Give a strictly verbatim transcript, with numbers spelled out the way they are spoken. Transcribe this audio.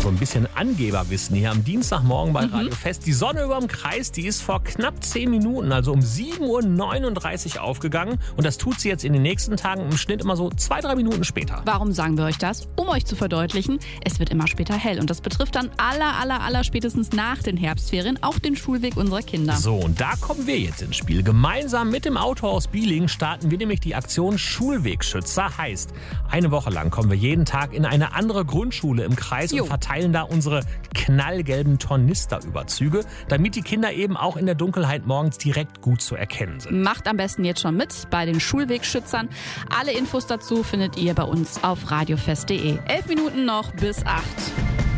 so ein bisschen Angeberwissen hier am Dienstagmorgen bei Radio Fest. Die Sonne über dem Kreis, die ist vor knapp zehn Minuten, also um sieben Uhr neununddreißig aufgegangen. Und das tut sie jetzt in den nächsten Tagen im Schnitt immer so zwei, drei Minuten später. Warum sagen wir euch das? Um euch zu verdeutlichen, es wird immer später hell. Und das betrifft dann aller, aller, aller spätestens nach den Herbstferien auch den Schulweg unserer Kinder. So, und da kommen wir jetzt ins Spiel. Gemeinsam mit dem Autohaus Bieling starten wir nämlich die Aktion Schulwegschützer. Heißt, eine Woche lang kommen wir jeden Tag in eine andere Grundschule im Kreis Jo. und verteilen da unsere knallgelben Tornisterüberzüge, damit die Kinder eben auch in der Dunkelheit morgens direkt gut zu erkennen sind. Macht am besten jetzt schon mit bei den Schulwegschützern. Alle Infos dazu findet ihr bei uns auf radiofest punkt de. Elf Minuten noch bis acht.